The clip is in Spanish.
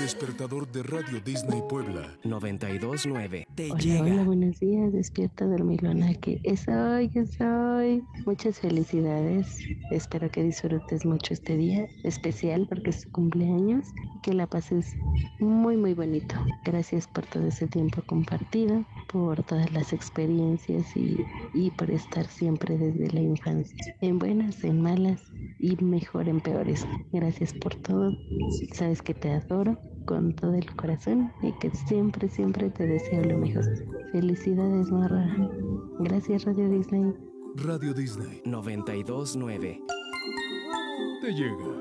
despertador de Radio Disney Puebla 92.9 te Hola, llega. hola, buenos días, despierta dormilona, que es hoy, es hoy. Muchas felicidades, espero que disfrutes mucho este día especial porque es tu cumpleaños, que la pases muy, muy bonito. Gracias por todo ese tiempo compartido, por todas las experiencias y por estar siempre desde la infancia, en buenas, en malas y mejor en peores. Gracias por todo, sabes que te adoro con todo el corazón y que siempre, siempre te deseo lo mejor. Felicidades, Marra. Gracias, Radio Disney. Radio Disney 92.9 te llega.